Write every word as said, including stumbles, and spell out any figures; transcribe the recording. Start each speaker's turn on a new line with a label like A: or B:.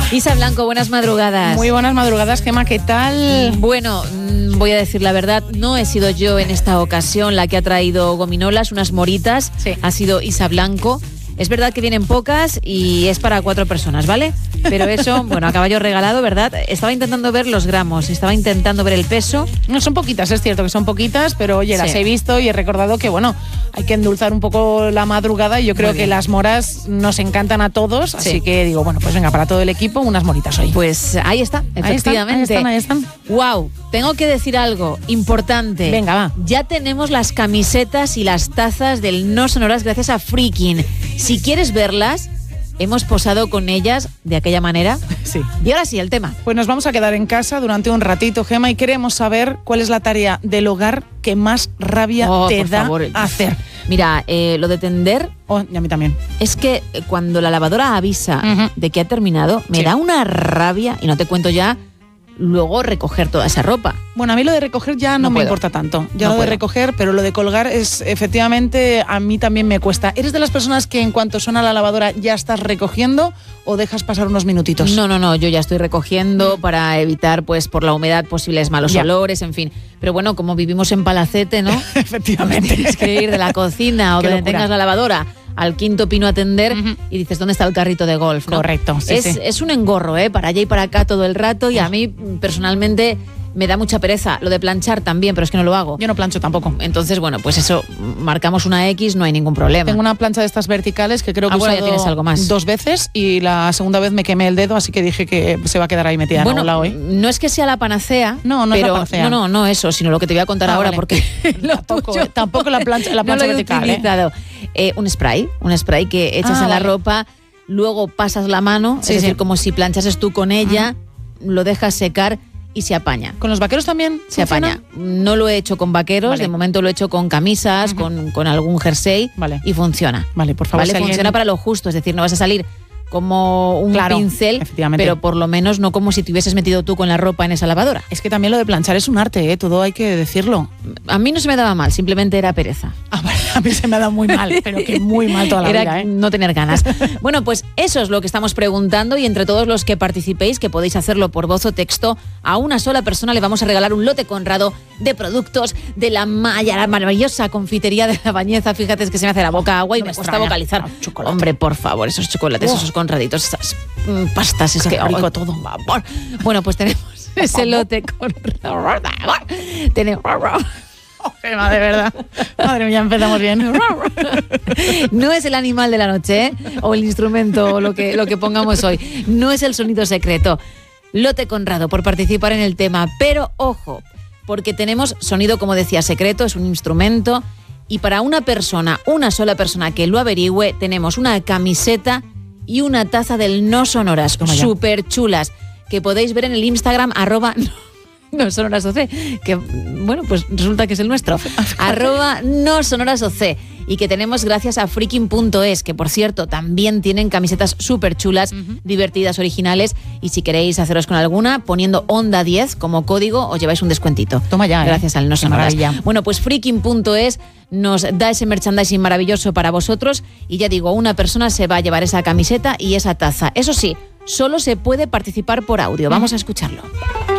A: Isa Blanco, buenas madrugadas.
B: Muy buenas madrugadas, Gemma, ¿qué tal?
A: Bueno, voy a decir la verdad, no he sido yo en esta ocasión la que ha traído gominolas, unas moritas,
B: sí.
A: Ha sido Isa Blanco. Es verdad que vienen pocas y es para cuatro personas, ¿vale? Pero eso, bueno, a caballo regalado, ¿verdad? Estaba intentando ver los gramos, estaba intentando ver el peso.
B: No son poquitas, es cierto que son poquitas, pero oye, las
A: Sí.
B: he visto y he recordado que, bueno, hay que endulzar un poco la madrugada y yo creo que las moras nos encantan a todos,
A: Sí.
B: así que digo, bueno, pues venga, para todo el equipo, unas moritas hoy.
A: Pues ahí está, efectivamente.
B: Ahí están, ahí están, ahí están.
A: Wow, tengo que decir algo importante.
B: Venga, va.
A: Ya tenemos las camisetas y las tazas del No Sonoras gracias a Freaking. Si quieres verlas, hemos posado con ellas de aquella manera.
B: Sí.
A: Y ahora sí, el tema.
B: Pues nos vamos a quedar en casa durante un ratito, Gemma, y queremos saber cuál es la tarea del hogar que más rabia
A: Oh,
B: te
A: por
B: da
A: favor.
B: hacer.
A: Mira, eh, lo de tender
B: Oh, y a mí también.
A: es que eh, cuando la lavadora avisa
B: Ujú.
A: de que ha terminado, me
B: Sí.
A: da una rabia, y no te cuento ya, luego recoger toda esa ropa.
B: Bueno, a mí lo de recoger ya no,
A: No
B: me
A: puedo.
B: importa tanto. Ya
A: No
B: lo de
A: puedo.
B: recoger, pero lo de colgar es, efectivamente, a mí también me cuesta. ¿Eres de las personas que en cuanto suena la lavadora ya estás recogiendo o dejas pasar unos minutitos?
A: No, no, no, yo ya estoy recogiendo para evitar, pues, por la humedad, posibles malos
B: Ya.
A: olores, en fin. Pero bueno, como vivimos en Palacete, ¿no?
B: Efectivamente.
A: Tienes que ir de la cocina o
B: Qué
A: donde
B: locura.
A: tengas la lavadora al quinto pino a tender
B: Ujú.
A: y dices, ¿dónde está el carrito de golf? ¿no?
B: Correcto, sí,
A: es,
B: sí.
A: es un engorro, ¿eh? Para allá y para acá todo el rato y a mí, personalmente, me da mucha pereza. Lo de planchar también, pero es que no lo hago.
B: Yo no plancho tampoco.
A: Entonces, bueno, pues eso, marcamos una X, no hay ningún problema.
B: Tengo una plancha de estas verticales que creo que
A: Ah,
B: he
A: bueno, ya
B: usado
A: tienes algo más.
B: dos veces y la segunda vez me quemé el dedo, así que dije que se va a quedar ahí metida
A: Bueno,
B: en algún lado hoy.
A: no es que sea la panacea.
B: No, no es la
A: pero,
B: panacea.
A: No, no, no eso, sino lo que te voy a contar
B: Ah,
A: ahora,
B: vale.
A: porque lo
B: Tampoco,
A: tuyo
B: eh, tampoco la plancha, la
A: no
B: plancha
A: lo he
B: vertical. ¿eh?
A: utilizado. Eh, un spray, un spray que echas
B: Ah,
A: en la
B: vale.
A: ropa, luego pasas la mano,
B: Sí,
A: es decir,
B: sí.
A: como si planchases tú con ella, lo dejas secar y se apaña.
B: ¿Con los vaqueros también
A: Se
B: funciona?
A: apaña. No lo he hecho con vaqueros,
B: Vale.
A: de momento lo he hecho con camisas,
B: Ujú.
A: con, con algún jersey
B: Vale.
A: y funciona.
B: Vale, por favor,
A: Vale,
B: si alguien-
A: funciona para lo justo, es decir, no vas a salir como un
B: Claro,
A: pincel,
B: efectivamente.
A: pero por lo menos no como si te hubieses metido tú con la ropa en esa lavadora.
B: Es que también lo de planchar es un arte, ¿eh? Todo hay que decirlo.
A: A mí no se me daba mal, simplemente era pereza.
B: A, ver, a mí se me ha dado muy mal, pero que muy mal toda la
A: Era
B: vida, ¿eh?
A: no tener ganas. Bueno, pues eso es lo que estamos preguntando y entre todos los que participéis, que podéis hacerlo por voz o texto, a una sola persona le vamos a regalar un lote Conrado de productos de la, maya, la maravillosa confitería de La Bañeza. Fíjate, es que se me hace la boca agua y
B: No
A: me
B: me
A: cuesta
B: extraña.
A: vocalizar.
B: Ah, chocolate.
A: Hombre, por favor, esos chocolates,
B: Oh.
A: esos Conraditos, esas mm, pastas, es
B: Qué
A: que
B: rico
A: oh,
B: todo.
A: por favor. Bueno, pues tenemos ese lote Conrado. Tenemos...
B: Oh, Gemma, de verdad. Madre mía, empezamos bien.
A: No es el animal de la noche, ¿eh? O el instrumento, o lo que, lo que pongamos hoy. No es el sonido secreto. Lote Conrado por participar en el tema. Pero ojo, porque tenemos sonido, como decía, secreto, es un instrumento. Y para una persona, una sola persona que lo averigüe, tenemos una camiseta y una taza del No Sonoras,
B: Toma ya.
A: súper chulas, que podéis ver en el Instagram, arroba... No Sonoras O C, que bueno, pues resulta que es el nuestro. Arroba No Sonoras O C. Y que tenemos gracias a freaking punto es, que por cierto también tienen camisetas súper chulas, uh-huh. divertidas, originales. Y si queréis haceros con alguna, poniendo Onda diez como código, os lleváis un descuentito.
B: Toma ya,
A: gracias
B: ¿eh?
A: al No
B: Qué
A: Sonoras.
B: maravilla.
A: Bueno, pues freaking punto es nos da ese merchandising maravilloso para vosotros. Y ya digo, una persona se va a llevar esa camiseta y esa taza. Eso sí, solo se puede participar por audio. Vamos uh-huh. a escucharlo.